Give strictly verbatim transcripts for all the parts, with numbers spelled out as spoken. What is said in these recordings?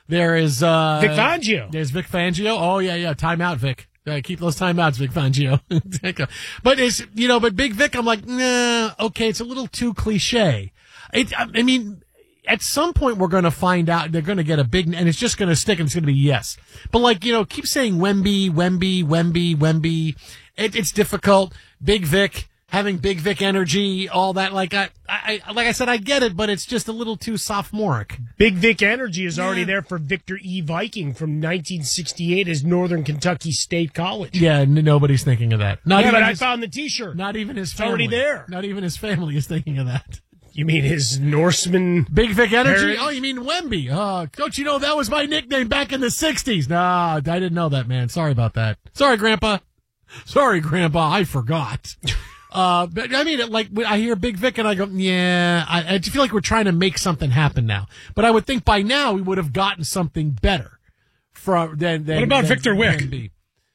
There is uh, Vic Fangio. There's Vic Fangio. Oh yeah, yeah. Timeout, Vic. Uh, keep those timeouts, Vic Fangio. But it's you know, but Big Vic, I'm like, nah. Okay, it's a little too cliche. It. I mean, at some point we're going to find out. They're going to get a big, and it's just going to stick, and it's going to be yes. But like you know, keep saying Wemby, Wemby, Wemby, Wemby. It, it's difficult. Big Vic. Having Big Vic energy, all that, like I, I, like I said, I get it, but it's just a little too sophomoric. Big Vic energy is yeah. already there for Victor E. Viking from nineteen sixty-eight as Northern Kentucky State College. Yeah, n- nobody's thinking of that. Not yeah, even but his, I found the T-shirt. Not even his it's family. already there. Not even his family is thinking of that. You mean his Norseman? Big Vic energy? Heritage? Oh, you mean Wemby? Oh, don't you know that was my nickname back in the sixties? Nah, I didn't know that, man. Sorry about that. Sorry, Grandpa. Sorry, Grandpa. I forgot. Uh, but I mean, like, I hear Big Vic and I go, yeah, I, I feel like we're trying to make something happen now. But I would think by now we would have gotten something better from than, than What about than, Victor Wick? Than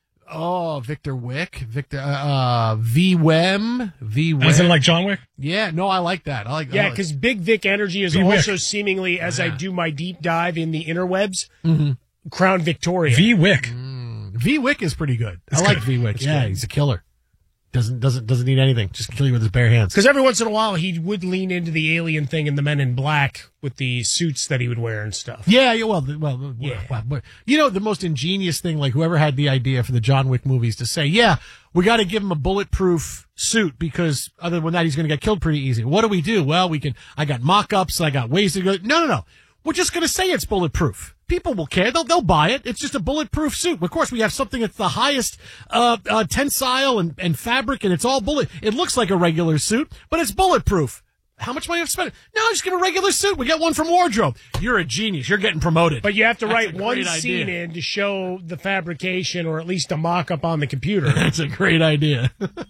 oh, Victor Wick, Victor, uh, uh V Wem, V Wem. As in like John Wick? Yeah, no, I like that. I like Yeah, like, because Big Vic energy is V-Wick. also seemingly, as yeah. I do my deep dive in the interwebs, mm-hmm. Crown Victoria. V Wick. Mm, V Wick is pretty good. That's I like good. V Wick. That's Yeah, good. he's a killer. Doesn't doesn't doesn't need anything. Just kill you with his bare hands. Because every once in a while he would lean into the alien thing in the Men in Black with the suits that he would wear and stuff. Yeah, yeah, well, the- well, Yeah. well, well, you know, the most ingenious thing, like whoever had the idea for the John Wick movies to say, yeah, we got to give him a bulletproof suit because other than that, he's going to get killed pretty easy. What do we do? Well, we can, I got mock-ups, I got ways to go. No, no, no. We're just going to say it's bulletproof. People will care. They'll, they'll buy it. It's just a bulletproof suit. Of course, we have something that's the highest, uh, uh, tensile and, and fabric, and it's all bullet. It looks like a regular suit, but it's bulletproof. How much money have to spend? No, just give a regular suit. We get one from Wardrobe. You're a genius. You're getting promoted. But you have to That's write a one great scene idea. in to show the fabrication or at least a mock-up on the computer. That's a great idea.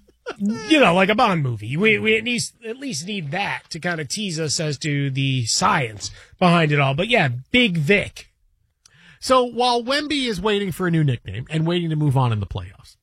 You know, like a Bond movie. We we at least at least need that to kind of tease us as to the science behind it all. But yeah, Big Vic. So while Wemby is waiting for a new nickname and waiting to move on in the playoffs,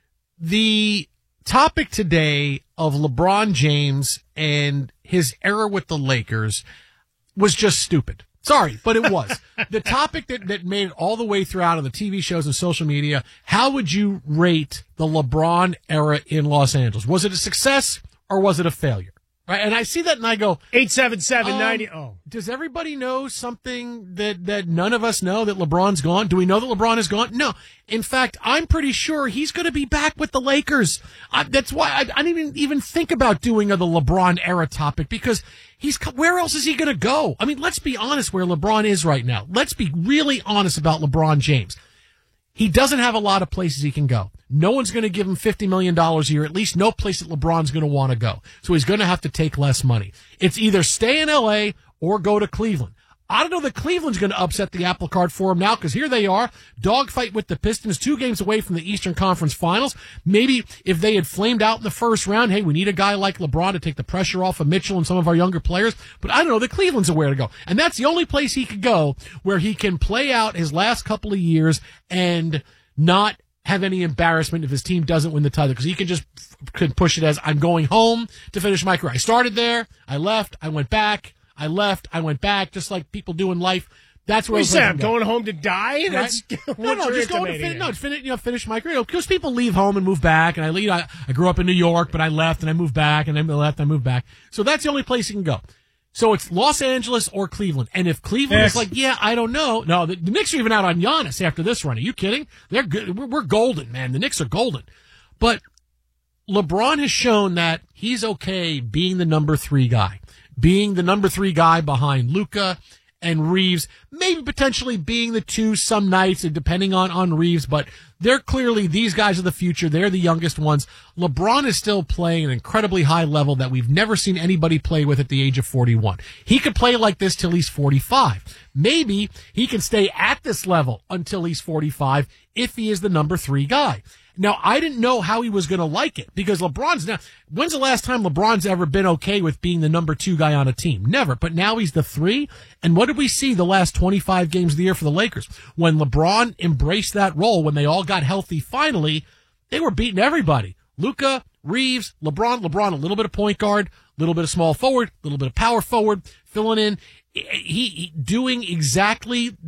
the topic today of LeBron James and his era with the Lakers was just stupid. Sorry, but it was. The topic that, that made it all the way throughout on the T V shows and social media, how would you rate the LeBron era in Los Angeles? Was it a success or was it a failure? Right? And I see that and I go, eight seven seven Um, ninety Oh. does everybody know something that, that none of us know, that LeBron's gone? Do we know that LeBron is gone? No. In fact, I'm pretty sure he's going to be back with the Lakers. I, that's why I, I didn't even, even think about doing a, the LeBron era topic because he's, where else is he going to go? I mean, let's be honest where LeBron is right now. Let's be really honest about LeBron James. He doesn't have a lot of places he can go. No one's going to give him fifty million dollars a year, at least no place that LeBron's going to want to go. So he's going to have to take less money. It's either stay in L A or go to Cleveland. I don't know that Cleveland's going to upset the apple cart for him now because here they are, dogfight with the Pistons, two games away from the Eastern Conference Finals. Maybe if they had flamed out in the first round, hey, we need a guy like LeBron to take the pressure off of Mitchell and some of our younger players. But I don't know that Cleveland's aware to go. And that's the only place he could go where he can play out his last couple of years and not have any embarrassment if his team doesn't win the title because he can just could push it as I'm going home to finish my career. I started there, I left, I went back. I left, I went back, just like people do in life. That's where Wait, I Sam, going home to die? Right? That's no, no, just going to fin- no, finish, you know, finish my career. Because people leave home and move back, and I leave. I, I grew up in New York, but I left and I moved back, and I left and I moved back. So that's the only place you can go. So it's Los Angeles or Cleveland. And if Cleveland Yes. is like, yeah, I don't know. No, the, the Knicks are even out on Giannis after this run. Are you kidding? They're good. We're, we're golden, man. The Knicks are golden. But LeBron has shown that he's okay being the number three guy, being the number three guy behind Luka and Reeves, maybe potentially being the two some nights, and depending on, on Reeves, but they're clearly, these guys are the future. They're the youngest ones. LeBron is still playing an incredibly high level that we've never seen anybody play with at the age of forty-one. He could play like this till he's forty-five. Maybe he can stay at this level until he's forty-five if he is the number three guy. Now, I didn't know how he was going to like it because LeBron's now, when's the last time LeBron's ever been okay with being the number two guy on a team? Never. But now he's the three. And what did we see the last twenty-five games of the year for the Lakers? When LeBron embraced that role, when they all got healthy finally, they were beating everybody. Luka, Reeves, LeBron, LeBron, a little bit of point guard, a little bit of small forward, a little bit of power forward, filling in. He, he doing exactly